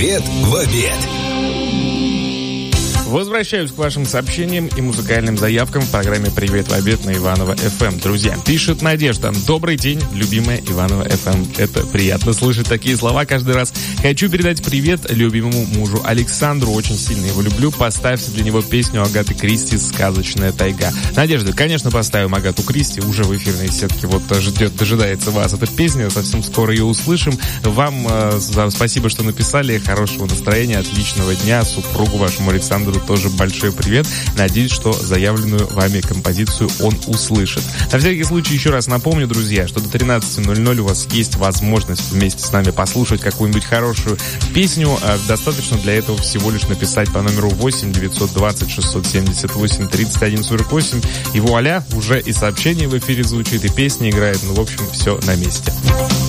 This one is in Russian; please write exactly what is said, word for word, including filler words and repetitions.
Привет в обед. Возвращаюсь к вашим сообщениям и музыкальным заявкам в программе «Привет в обед» на Иваново эф эм. Друзья, пишет Надежда: добрый день, любимая Иваново эф эм. Это приятно слышать такие слова каждый раз. Хочу передать привет любимому мужу Александру. Очень сильно его люблю. Поставьте для него песню Агаты Кристи «Сказочная тайга». Надежда, конечно, поставим Агату Кристи. Уже в эфирной сетке вот ждет, дожидается вас эта песня. Совсем скоро ее услышим. Вам э, за, спасибо, что написали. Хорошего настроения, отличного дня. Супругу вашему Александру тоже большой привет. Надеюсь, что заявленную вами композицию он услышит. На всякий случай еще раз напомню, друзья, что до тринадцати ноль-ноль у вас есть возможность вместе с нами послушать какую-нибудь хорошую песню. Достаточно для этого всего лишь написать по номеру восемь девятьсот двадцать шестьсот семьдесят восемь тридцать один сорок восемь. И вуаля, уже и сообщение в эфире звучит, и песня играет. Ну, в общем, все на месте.